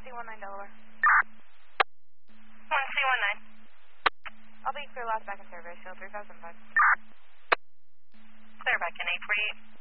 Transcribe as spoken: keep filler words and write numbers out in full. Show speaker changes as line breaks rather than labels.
C one nine Delaware.
one C one nine.
I'll be clear last back in service, show three five seven five.
Clear back in eight forty-eight.